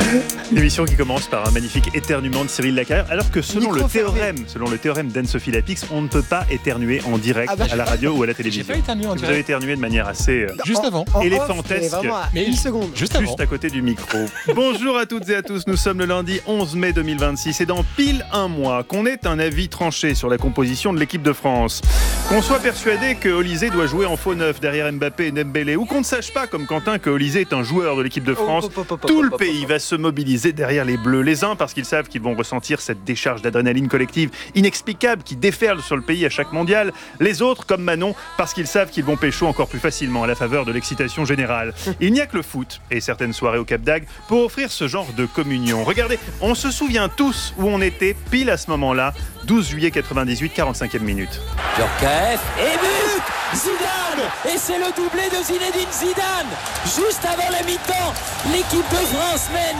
L'émission qui commence par un magnifique éternuement de Cyril Lacarrière, alors que selon le théorème d'Anne-Sophie Lapix, on ne peut pas éternuer en direct à la radio ou à la télévision. J'ai pas éternué en direct. Vous avez éternué de manière assez juste avant. Éléphantesque. Mais une seconde. Juste avant. Juste à côté du micro. Bonjour à toutes et à tous, nous sommes le lundi 11 mai 2026 et dans pile un mois qu'on ait un avis tranché sur la composition de l'équipe de France. Qu'on soit persuadé que Olysée doit jouer en faux neuf derrière Mbappé et Dembélé ou qu'on ne sache pas comme Quentin que Olysée est un joueur de l'équipe de France, tout le pays va se mobiliser derrière les Bleus. Les uns parce qu'ils savent qu'ils vont ressentir cette décharge d'adrénaline collective inexplicable qui déferle sur le pays à chaque mondial. Les autres, comme Manon, parce qu'ils savent qu'ils vont pécho encore plus facilement à la faveur de l'excitation générale. Il n'y a que le foot et certaines soirées au Cap d'Agde pour offrir ce genre de communion. Regardez, on se souvient tous où on était pile à ce moment-là, 12 juillet 98, 45e minute. Djorkaeff et but Zidane. Et c'est le doublé de Zinedine Zidane. Juste avant la mi-temps, l'équipe de France mène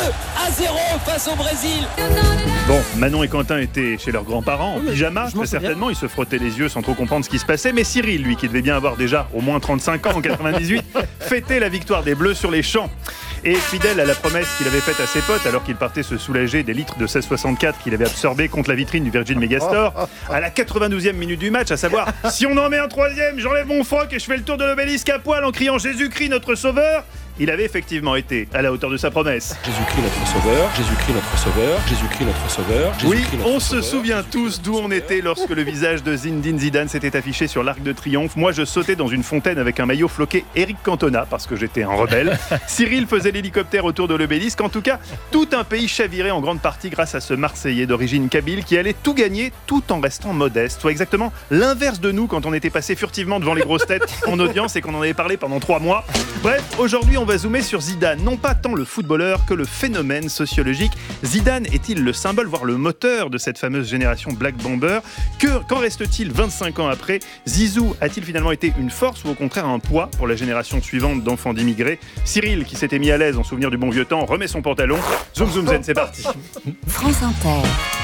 2-0 face au Brésil. Bon, Manon et Quentin étaient chez leurs grands-parents en pyjama, très certainement, ils se frottaient les yeux sans trop comprendre ce qui se passait, mais Cyril, lui, qui devait bien avoir déjà au moins 35 ans en 98, fêtait la victoire des Bleus sur les champs. Et fidèle à la promesse qu'il avait faite à ses potes alors qu'il partait se soulager des litres de 1664 qu'il avait absorbés contre la vitrine du Virgin Megastore, à la 92e minute du match, à savoir « Si on en met un troisième, j'enlève mon froc et je fais le tour de l'obélisque à poil en criant Jésus-Christ notre sauveur !» Il avait effectivement été à la hauteur de sa promesse. Jésus-Christ notre sauveur, Jésus-Christ notre sauveur, Jésus-Christ notre sauveur. Oui, on se souvient tous d'où on était lorsque le visage de Zinedine Zidane s'était affiché sur l'Arc de Triomphe. Moi, je sautais dans une fontaine avec un maillot floqué Eric Cantona parce que j'étais un rebelle. Cyril faisait l'hélicoptère autour de l'obélisque. En tout cas, tout un pays chavirait en grande partie grâce à ce Marseillais d'origine kabyle qui allait tout gagner tout en restant modeste. Soit exactement l'inverse de nous quand on était passé furtivement devant les grosses têtes en audience et qu'on en avait parlé pendant 3 mois. Bref, aujourd'hui, on va zoomer sur Zidane, non pas tant le footballeur que le phénomène sociologique. Zidane est-il le symbole, voire le moteur de cette fameuse génération Black Bomber ? Qu'en reste-t-il 25 ans après ? Zizou a-t-il finalement été une force ou au contraire un poids pour la génération suivante d'enfants d'immigrés ? Cyril, qui s'était mis à l'aise en souvenir du bon vieux temps, remet son pantalon. Zoom zoom zen, c'est parti. France Inter.